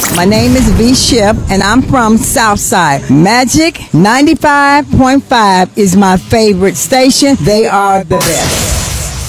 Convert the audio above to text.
My name is V Ship, and I'm from Southside. Magic 95.5 is my favorite station. They are the best.